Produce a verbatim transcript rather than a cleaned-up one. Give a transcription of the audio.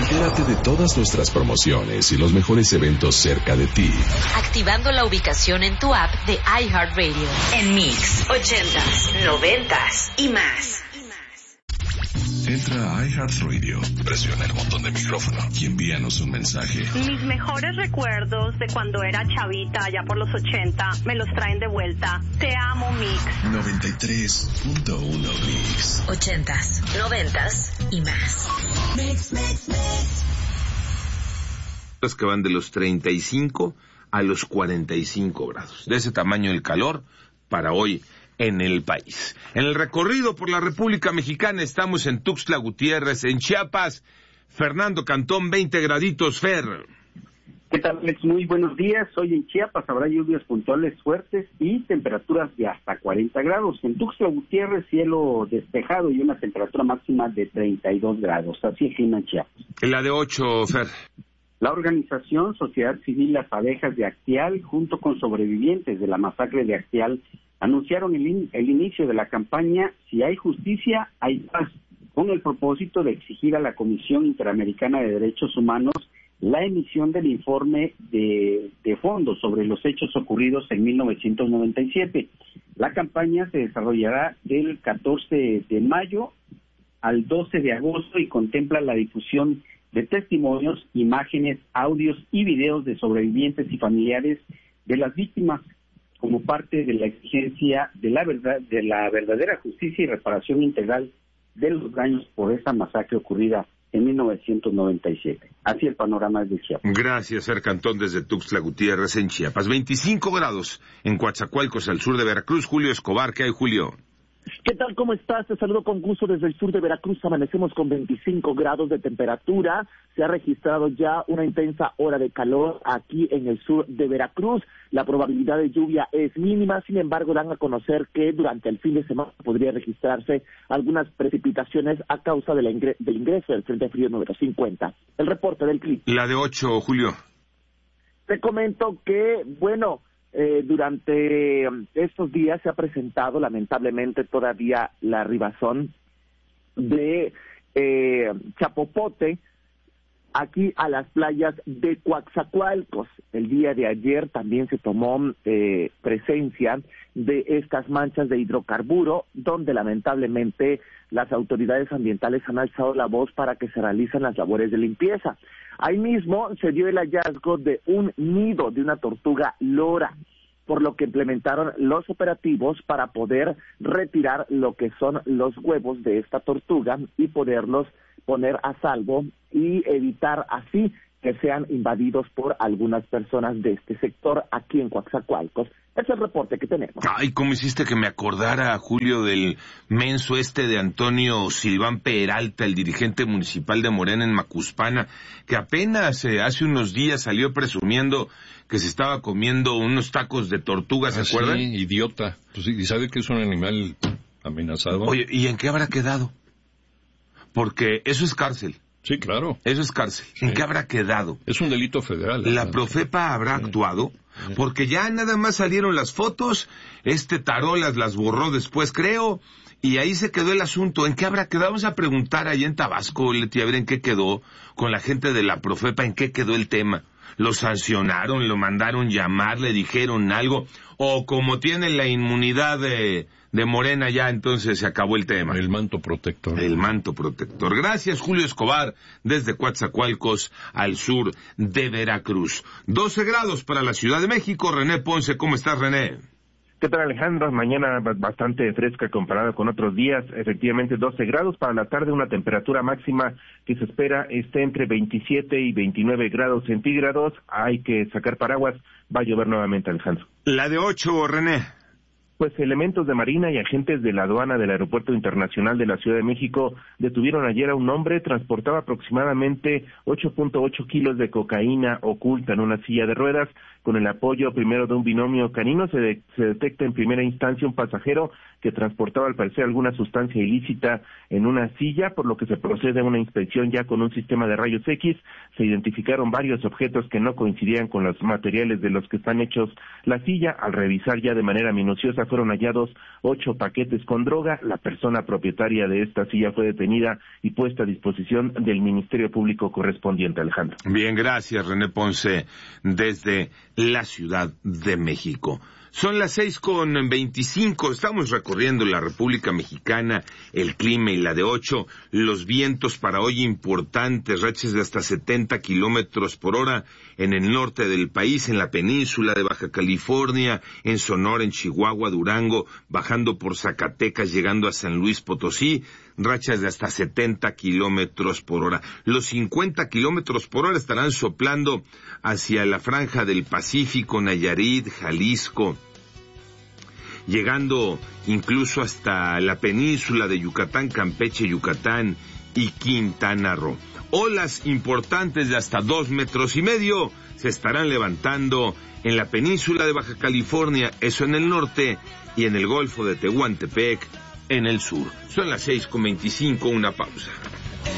Entérate de todas nuestras promociones y los mejores eventos cerca de ti. Activando la ubicación en tu app de iHeartRadio. En Mix, ochentas, noventas y más. Entra a iHeartRadio, presiona el botón de micrófono y envíanos un mensaje. Mis mejores recuerdos de cuando era chavita, allá por los ochenta, me los traen de vuelta. Te amo, Mix. noventa y tres punto uno Mix. Ochentas, noventas y más. Mix, mix, mix. Los que van de los treinta y cinco a los cuarenta y cinco grados. De ese tamaño el calor para hoy en el país. En el recorrido por la República Mexicana estamos en Tuxtla Gutiérrez, en Chiapas. Fernando Cantón, veinte graditos, Fer. ¿Qué tal, Alex? Muy buenos días. Hoy en Chiapas habrá lluvias puntuales fuertes y temperaturas de hasta cuarenta grados. En Tuxtla Gutiérrez, cielo despejado y una temperatura máxima de treinta y dos grados. Así el clima en Chiapas. La de ocho, Fer. La organización Sociedad Civil Las Abejas de Acteal, junto con sobrevivientes de la masacre de Acteal, anunciaron el, in, el inicio de la campaña Si hay justicia, hay paz, con el propósito de exigir a la Comisión Interamericana de Derechos Humanos la emisión del informe de, de fondo sobre los hechos ocurridos en mil novecientos noventa y siete. La campaña se desarrollará del catorce de mayo al doce de agosto y contempla la difusión de testimonios, imágenes, audios y videos de sobrevivientes y familiares de las víctimas, como parte de la exigencia de la verdad, de la verdadera justicia y reparación integral de los daños por esta masacre ocurrida en mil novecientos noventa y siete. Así el panorama es de Chiapas. Gracias, Ser Cantón, desde Tuxtla Gutiérrez, en Chiapas. veinticinco grados en Coatzacoalcos, al sur de Veracruz. Julio Escobar, ¿qué hay, Julio? ¿Qué tal? ¿Cómo estás? Te saludo con gusto desde el sur de Veracruz. Amanecemos con veinticinco grados de temperatura. Se ha registrado ya una intensa hora de calor aquí en el sur de Veracruz. La probabilidad de lluvia es mínima, sin embargo, dan a conocer que durante el fin de semana podría registrarse algunas precipitaciones a causa de la ingre- del ingreso del Frente Frío número cincuenta. El reporte del clima. La de ocho, Julio. Te comento que, bueno... Eh, durante estos días se ha presentado lamentablemente todavía la arribazón de eh, Chapopote aquí a las playas de Coatzacoalcos. El día de ayer también se tomó eh, presencia de estas manchas de hidrocarburo, donde lamentablemente las autoridades ambientales han alzado la voz para que se realicen las labores de limpieza. Ahí mismo se dio el hallazgo de un nido de una tortuga lora, por lo que implementaron los operativos para poder retirar lo que son los huevos de esta tortuga y poderlos poner a salvo y evitar así que sean invadidos por algunas personas de este sector aquí en Coatzacoalcos. Ese es el reporte que tenemos. Ay, ¿cómo hiciste que me acordara, Julio, del menso este de Antonio Silván Peralta, el dirigente municipal de Morena en Macuspana, que apenas eh, hace unos días salió presumiendo que se estaba comiendo unos tacos de tortuga, ¿se ah, acuerdan? Sí, idiota. Pues, y sabe que es un animal amenazado. Oye, ¿y en qué habrá quedado? Porque eso es cárcel. Sí, claro. Eso es cárcel. Sí. ¿En qué habrá quedado? Es un delito federal. ¿La ¿no? Profepa habrá sí. actuado? Sí. Porque ya nada más salieron las fotos, este Tarolas las borró después, creo, y ahí se quedó el asunto. ¿En qué habrá quedado? Vamos a preguntar ahí en Tabasco, Leti, a ver en qué quedó, con la gente de la Profepa, en qué quedó el tema. ¿Lo sancionaron, lo mandaron llamar, le dijeron algo? O como tienen la inmunidad de... de Morena ya, entonces se acabó el tema. El manto protector. El manto protector. Gracias, Julio Escobar, desde Coatzacoalcos, al sur de Veracruz. doce grados para la Ciudad de México. René Ponce, ¿cómo estás, René? ¿Qué tal, Alejandro? Mañana bastante fresca comparada con otros días. Efectivamente, doce grados. Para la tarde, una temperatura máxima que se espera esté entre veintisiete y veintinueve grados centígrados. Hay que sacar paraguas. Va a llover nuevamente, Alejandro. La de ocho, René. Pues elementos de Marina y agentes de la aduana del Aeropuerto Internacional de la Ciudad de México detuvieron ayer a un hombre, transportaba aproximadamente ocho punto ocho kilos de cocaína oculta en una silla de ruedas. Con el apoyo primero de un binomio canino, se, de, se detecta en primera instancia un pasajero que transportaba al parecer alguna sustancia ilícita en una silla, por lo que se procede a una inspección ya con un sistema de rayos X. Se identificaron varios objetos que no coincidían con los materiales de los que están hechos la silla. Al revisar ya de manera minuciosa fueron hallados ocho paquetes con droga. La persona propietaria de esta silla fue detenida y puesta a disposición del Ministerio Público correspondiente, Alejandro. Bien, gracias, René Ponce, desde la Ciudad de México. Son las seis con veinticinco, estamos recorriendo la República Mexicana, el clima y la de ocho, los vientos para hoy importantes, rachas de hasta setenta kilómetros por hora en el norte del país, en la península de Baja California, en Sonora, en Chihuahua, Durango, bajando por Zacatecas, llegando a San Luis Potosí, rachas de hasta setenta kilómetros por hora. Los cincuenta kilómetros por hora estarán soplando hacia la franja del Pacífico, Nayarit, Jalisco, llegando incluso hasta la península de Yucatán, Campeche, Yucatán y Quintana Roo. Olas importantes de hasta dos metros y medio se estarán levantando en la península de Baja California, eso en el norte, y en el Golfo de Tehuantepec, en el sur. Son las seis con veinticinco, una pausa.